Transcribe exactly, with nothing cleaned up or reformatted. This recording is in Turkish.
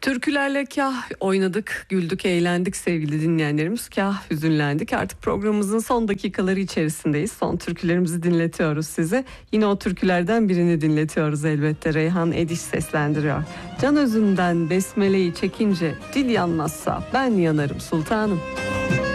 Türkülerle kah oynadık, güldük, eğlendik sevgili dinleyenlerimiz. Kah hüzünlendik. Artık programımızın son dakikaları içerisindeyiz. Son türkülerimizi dinletiyoruz size. Yine o türkülerden birini dinletiyoruz elbette. Reyhan Ediş seslendiriyor. Can özünden besmeleyi çekince dil yanmazsa ben yanarım sultanım.